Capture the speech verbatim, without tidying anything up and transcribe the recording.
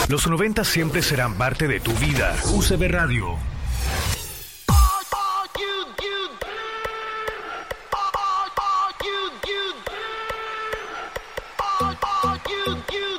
Los noventa siempre serán parte de tu vida. U C B Radio. You